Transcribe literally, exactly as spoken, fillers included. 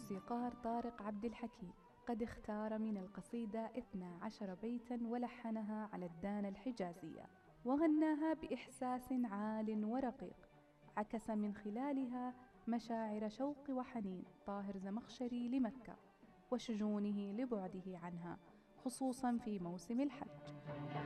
الموسيقار طارق عبد الحكيم قد اختار من القصيدة اثنا عشر بيتاً ولحنها على الدانة الحجازية، وغناها بإحساس عال ورقيق عكس من خلالها مشاعر شوق وحنين طاهر زمخشري لمكة وشجونه لبعده عنها، خصوصاً في موسم الحج.